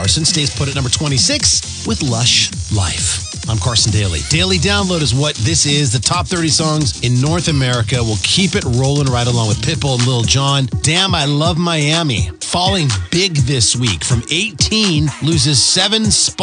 Carson stays put at number 26 with Lush Life. I'm Carson Daly. Daily Download is what this is. The top 30 songs in North America. We'll keep it rolling right along with Pitbull and Lil Jon. Damn, I Love Miami. Falling big this week. From 18, loses 7 spots.